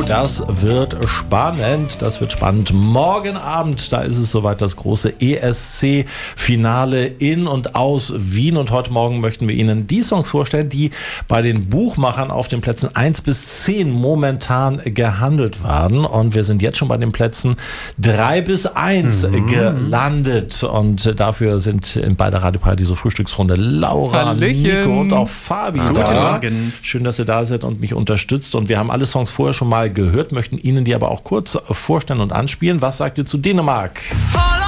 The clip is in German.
Das wird spannend. Das wird spannend. Morgen Abend, da ist es soweit, das große ESC-Finale in und aus Wien. Und heute Morgen möchten wir Ihnen die Songs vorstellen, die bei den Buchmachern auf den Plätzen 1 bis 10 momentan gehandelt werden. Und wir sind jetzt schon bei den Plätzen 3 bis 1 gelandet. Und dafür sind bei der Radio Paradiso Frühstücksrunde Laura, Hallöchen. Nico und auch Fabi da. Guten Morgen. Schön, dass ihr da seid und mich unterstützt. Und wir haben alle Songs vorher schon mal gehört, möchten Ihnen die aber auch kurz vorstellen und anspielen. Was sagt ihr zu Dänemark?